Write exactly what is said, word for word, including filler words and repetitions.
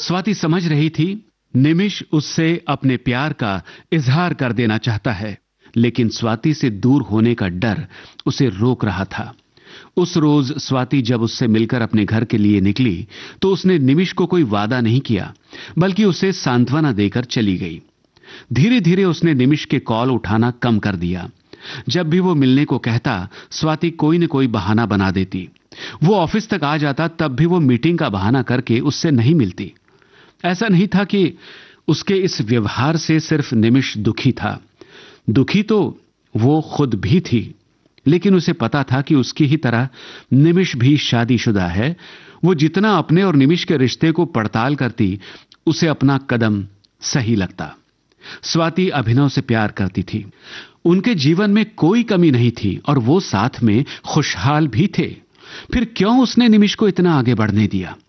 स्वाति समझ रही थी निमिष उससे अपने प्यार का इजहार कर देना चाहता है, लेकिन स्वाति से दूर होने का डर उसे रोक रहा था। उस रोज स्वाति जब उससे मिलकर अपने घर के लिए निकली तो उसने निमिष को कोई वादा नहीं किया, बल्कि उसे सांत्वना देकर चली गई। धीरे धीरे उसने निमिष के कॉल उठाना कम कर दिया। जब भी वो मिलने को कहता, स्वाति कोई न कोई बहाना बना देती। वो ऑफिस तक आ जाता, तब भी वो मीटिंग का बहाना करके उससे नहीं मिलती। ऐसा नहीं था कि उसके इस व्यवहार से सिर्फ निमिष दुखी था, दुखी तो वो खुद भी थी, लेकिन उसे पता था कि उसकी ही तरह निमिष भी शादीशुदा है। वो जितना अपने और निमिष के रिश्ते को पड़ताल करती, उसे अपना कदम सही लगता। स्वाति अभिनव से प्यार करती थी, उनके जीवन में कोई कमी नहीं थी और वो साथ में खुशहाल भी थे। फिर क्यों उसने निमिष को इतना आगे बढ़ने दिया?